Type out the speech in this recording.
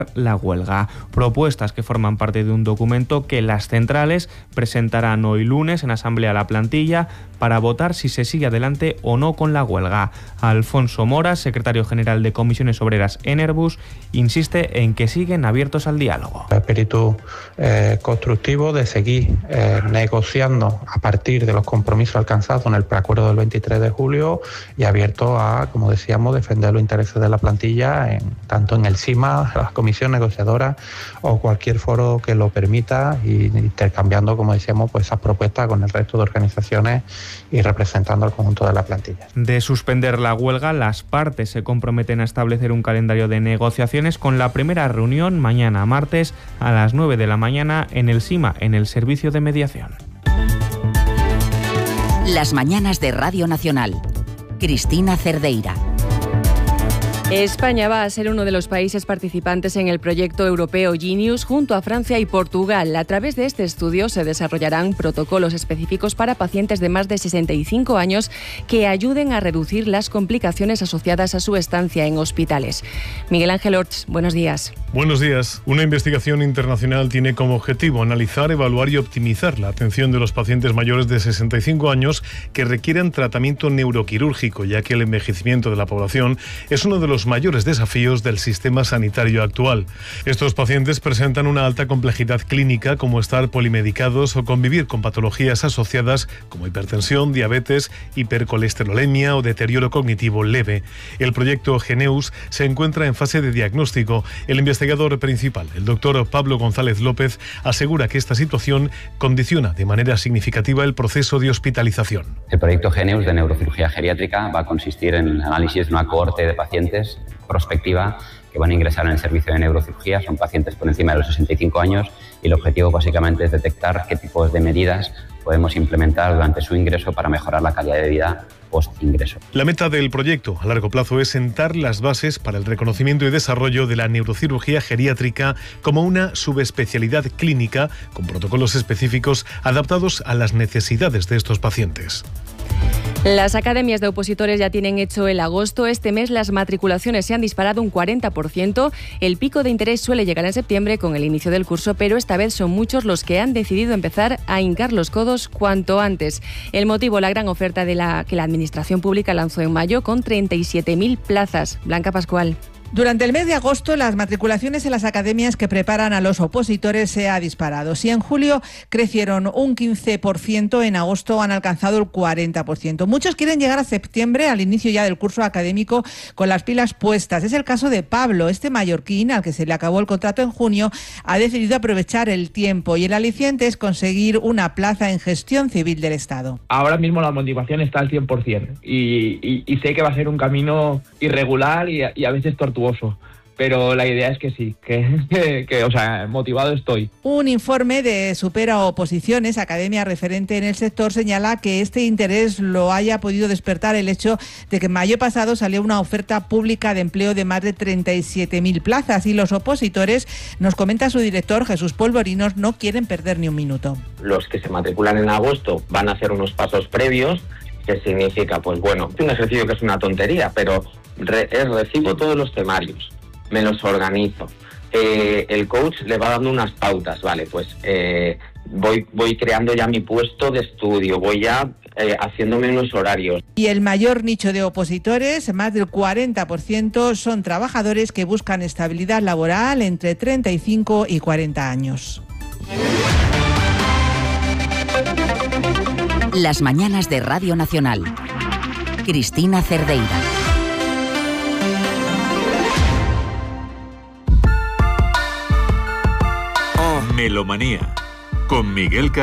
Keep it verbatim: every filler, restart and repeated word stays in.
la huelga. Propuestas que forman parte de un documento que las centrales presentarán hoy lunes en asamblea a la plantilla para votar si se sigue adelante o no con la huelga. Alfonso Mora, secretario general de Comisiones Obreras en Airbus, insiste en que siguen abiertos al diálogo. El espíritu eh, constructivo de seguir eh, negociando a partir de los compromisos alcanzados en el preacuerdo del veintitrés de julio y abierto a, como decíamos, defender los intereses de la plantilla en, tanto en el CIMA, las comisiones negociadoras o cualquier foro que lo permita, y intercambiando, como decíamos, pues esas propuestas con el resto de organizaciones y representando al conjunto de la plantilla. De suspender la huelga, las partes se comprometen a establecer un calendario de negociaciones con la primera reunión mañana martes a las nueve de la mañana en el CIMA, en el Servicio de Mediación. Las mañanas de Radio Nacional. Cristina Cerdeira. España va a ser uno de los países participantes en el proyecto europeo Genius junto a Francia y Portugal. A través de este estudio se desarrollarán protocolos específicos para pacientes de más de sesenta y cinco años que ayuden a reducir las complicaciones asociadas a su estancia en hospitales. Miguel Ángel Orts, buenos días. Buenos días. Una investigación internacional tiene como objetivo analizar, evaluar y optimizar la atención de los pacientes mayores de sesenta y cinco años que requieren tratamiento neuroquirúrgico, ya que el envejecimiento de la población es uno de los mayores desafíos del sistema sanitario actual. Estos pacientes presentan una alta complejidad clínica, como estar polimedicados o convivir con patologías asociadas como hipertensión, diabetes, hipercolesterolemia o deterioro cognitivo leve. El proyecto Genius se encuentra en fase de diagnóstico. El investigador principal, el doctor Pablo González López, asegura que esta situación condiciona de manera significativa el proceso de hospitalización. El proyecto Genius de neurocirugía geriátrica va a consistir en el análisis de una cohorte de pacientes prospectiva que van a ingresar en el servicio de neurocirugía. Son pacientes por encima de los sesenta y cinco años y el objetivo básicamente es detectar qué tipos de medidas podemos implementar durante su ingreso para mejorar la calidad de vida post-ingreso. La meta del proyecto a largo plazo es sentar las bases para el reconocimiento y desarrollo de la neurocirugía geriátrica como una subespecialidad clínica con protocolos específicos adaptados a las necesidades de estos pacientes. Las academias de opositores ya tienen hecho el agosto. Este mes las matriculaciones se han disparado un cuarenta por ciento. El pico de interés suele llegar en septiembre con el inicio del curso, pero esta vez son muchos los que han decidido empezar a hincar los codos cuanto antes. El motivo, la gran oferta de la que la Administración Pública lanzó en mayo con treinta y siete mil plazas. Blanca Pascual. Durante el mes de agosto, las matriculaciones en las academias que preparan a los opositores se ha disparado. Si en julio crecieron un quince por ciento, en agosto han alcanzado el cuarenta por ciento. Muchos quieren llegar a septiembre, al inicio ya del curso académico, con las pilas puestas. Es el caso de Pablo. Este mallorquín, al que se le acabó el contrato en junio, ha decidido aprovechar el tiempo y el aliciente es conseguir una plaza en gestión civil del Estado. Ahora mismo la motivación está al cien por ciento y, y, y sé que va a ser un camino irregular y a, y a veces tortuoso. Pero la idea es que sí, que, que, que, o sea, motivado estoy. Un informe de Supera Oposiciones, academia referente en el sector, señala que este interés lo haya podido despertar el hecho de que en mayo pasado salió una oferta pública de empleo de más de treinta y siete mil plazas y los opositores, nos comenta su director Jesús Polvorinos, no quieren perder ni un minuto. Los que se matriculan en agosto van a hacer unos pasos previos, que significa, pues bueno, un ejercicio que es una tontería, pero re- es recibo todos los temarios, me los organizo. Eh, el coach le va dando unas pautas, vale, pues eh, voy, voy creando ya mi puesto de estudio, voy ya eh, haciéndome unos horarios. Y el mayor nicho de opositores, más del cuarenta por ciento, son trabajadores que buscan estabilidad laboral entre treinta y cinco y cuarenta años. Las mañanas de Radio Nacional. Cristina Cerdeira. Melomanía con Miguel Car